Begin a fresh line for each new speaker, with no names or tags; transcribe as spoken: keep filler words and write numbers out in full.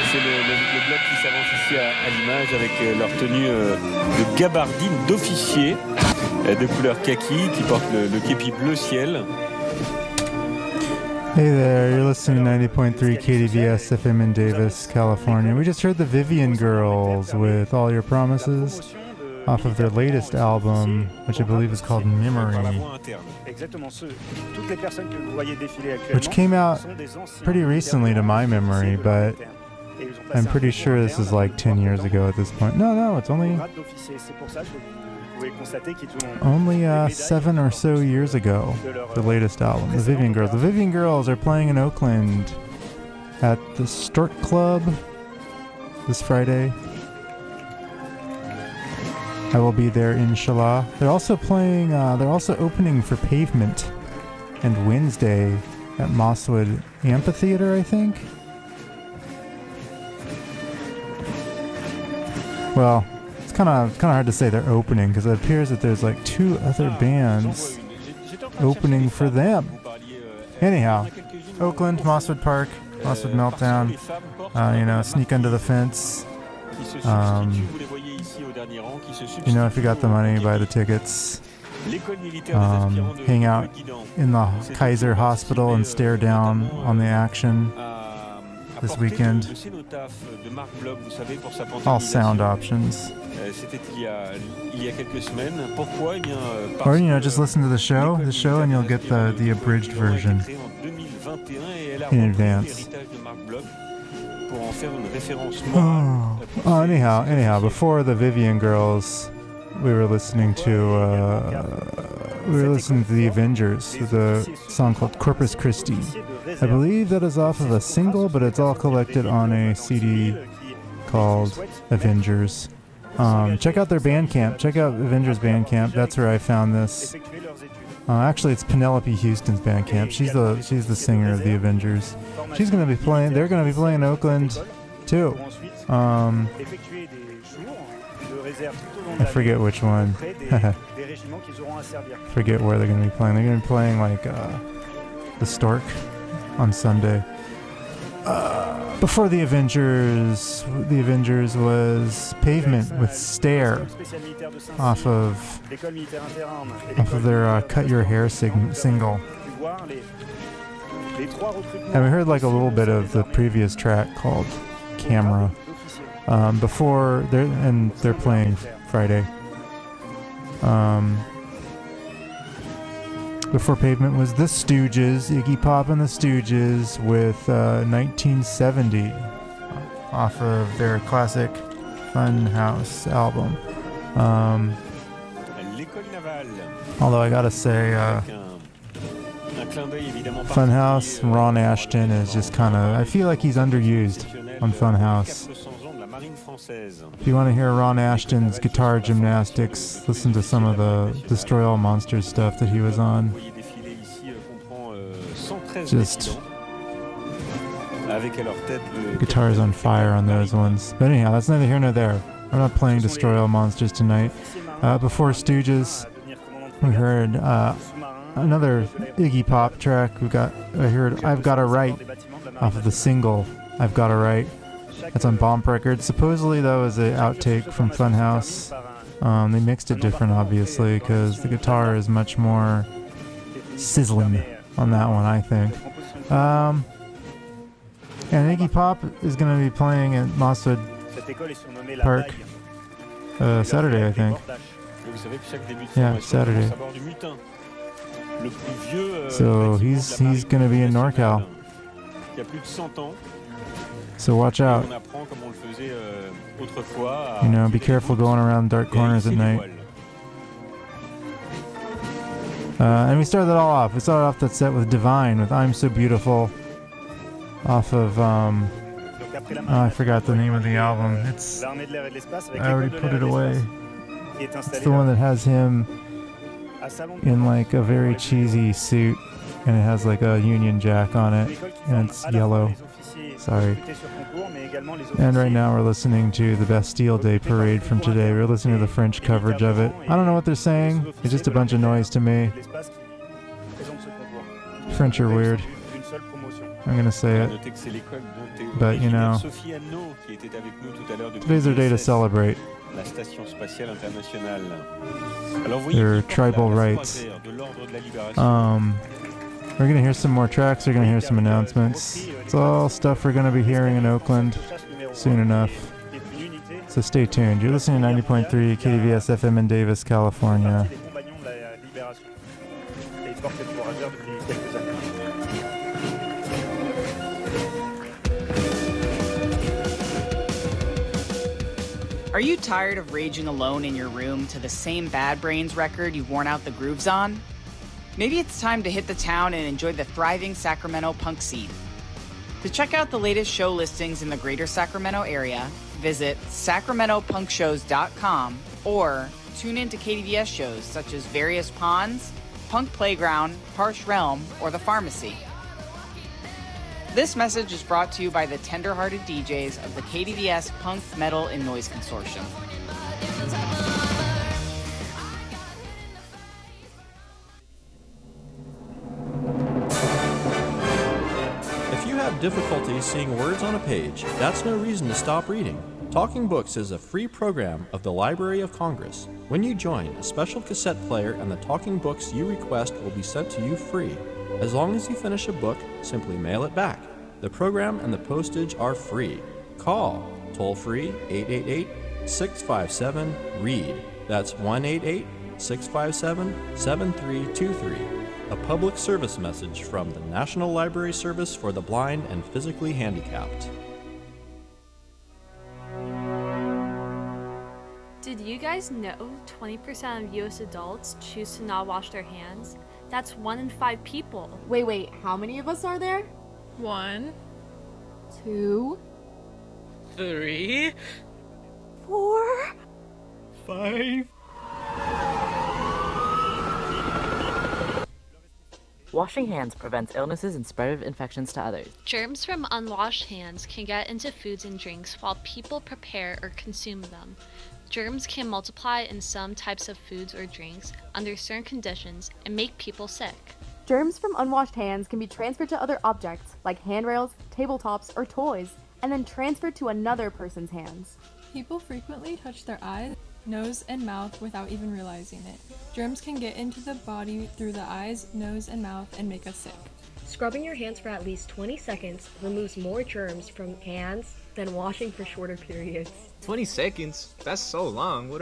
c'est le, le, le bloc qui s'avance ici à, à l'image avec euh, leur tenue euh, de gabardine d'officier euh, de couleur kaki qui porte le, le képi bleu ciel.
Hey there, you're listening to ninety point three K D V S F M in Davis, California. We just heard the Vivian Girls with All Your Promises off of their latest album, which I believe is called Memory, which came out pretty recently to my memory, but I'm pretty sure this is like ten years ago at this point. No, no, it's only only uh, seven or so years ago, the latest album, the Vivian Girls. The Vivian Girls are playing in Oakland at the Stork Club this Friday. I will be there, inshallah. They're also playing, uh, they're also opening for Pavement and Wednesday at Mosswood Amphitheater, I think. Well, it's kind of kind of hard to say they're opening because it appears that there's like two other bands opening for them. Anyhow, Oakland, Mosswood Park, Mosswood Meltdown, uh, you know, sneak under the fence. Um, you know, if you got the money, buy the tickets. Um, hang out in the Kaiser Hospital and stare down on the action this weekend. All sound options. Or, you know, just listen to the show, the show, and you'll get the, the abridged version in advance. Oh, oh, anyhow, anyhow, before the Vivian Girls, we were listening to, uh, we were listening to the Avengers with a song called Corpus Christi. I believe that is off of a single, but it's all collected on a C D called Avengers. Um, check out their Bandcamp. Check out Avengers Bandcamp. That's where I found this. Uh, actually, it's Penelope Houston's Bandcamp. She's the she's the singer of the Avengers. She's gonna be playing. They're gonna be playing in Oakland too. Um, I forget which one. Forget where they're gonna be playing. They're gonna be playing like uh, the Stork on Sunday. Uh, before the Avengers, the Avengers was Pavement with Stare off of off of their uh, Cut Your Hair sing- single. And we heard like a little bit of the previous track called Camera. Um, before they're and they're playing Friday. Um, Before Pavement was The Stooges, Iggy Pop and The Stooges with uh, nineteen seventy off of their classic Funhouse album. Um, although I gotta say, uh, Funhouse, Ron Ashton is just kind of, I feel like he's underused on Funhouse. If you want to hear Ron Ashton's guitar gymnastics, listen to some of the Destroy All Monsters stuff that he was on. Just guitars on fire on those ones. But anyhow, that's neither here nor there. I'm not playing Destroy All Monsters tonight. Uh, before Stooges, we heard uh, another Iggy Pop track. We got I heard I've Got a Right off of the single I've Got a Right. That's on Bomb Records. Supposedly that was an outtake from Funhouse. Um, they mixed it different, obviously, because the guitar is much more sizzling on that one, I think. Um, and Iggy Pop is going to be playing at Mosswood Park uh, Saturday, I think. Yeah, Saturday. So he's he's going to be in NorCal. So watch out. You know, be careful going around dark corners at night. Uh, and we started that all off. We started off that set with Divine, with I'm So Beautiful, off of, um, oh, I forgot the name of the album. It's, I already put it away. It's the one that has him in like a very cheesy suit, and it has like a Union Jack on it, and it's yellow. Sorry. And right now we're listening to the Bastille Day Parade from today. We're listening to the French coverage of it. I don't know what they're saying. It's just a bunch of noise to me. French are weird. I'm gonna say
À
it.
noter que c'est l'école dont est
But, you
originaire
know,
Sophie Anneau, qui était avec nous tout à l'heure depuis
Today's their day to
l'I S S,
celebrate
la Station Spatiale Internationale. Alors, vous voyez
their
qu'il porte
tribal
la- la
rights.
croisère de l'Ordre de la Libération.
Um, we're gonna hear some more tracks. We're gonna hear some announcements. It's all stuff we're gonna be hearing in Oakland soon enough. So stay tuned. You're listening to ninety point three K D V S F M in Davis, California.
Are you tired of raging alone in your room to the same Bad Brains record you've worn out the grooves on? Maybe it's time to hit the town and enjoy the thriving Sacramento punk scene. To check out the latest show listings in the greater Sacramento area, visit sacramento punk shows dot com or tune in to K D V S shows such as Various Ponds, Punk Playground, Harsh Realm, or The Pharmacy. This message is brought to you by the tender-hearted D Js of the K D V S Punk, Metal, and Noise Consortium.
If you have difficulty seeing words on a page, that's no reason to stop reading. Talking Books is a free program of the Library of Congress. When you join, a special cassette player and the talking books you request will be sent to you free. As long as you finish a book, simply mail it back. The program and the postage are free. Call toll-free eight eight eight, six five seven, READ. That's one eight eight, six five seven, seven three two three. A public service message from the National Library Service for the Blind and Physically Handicapped.
Did you guys know twenty percent of U S adults choose to not wash their hands? That's one in five people.
Wait, wait, how many of us are there?
One,
Two,
three,
four.
five.
Washing hands prevents illnesses and spread of infections to others.
Germs from unwashed hands can get into foods and drinks while people prepare or consume them. Germs can multiply in some types of foods or drinks under certain conditions and make people sick.
Germs from unwashed hands can be transferred to other objects, like handrails, tabletops, or toys, and then transferred to another person's hands.
People frequently touch their eyes, nose, and mouth without even realizing it. Germs can get into the body through the eyes, nose, and mouth and make us sick.
Scrubbing your hands for at least twenty seconds removes more germs from hands than washing for shorter periods.
twenty seconds? That's so long. What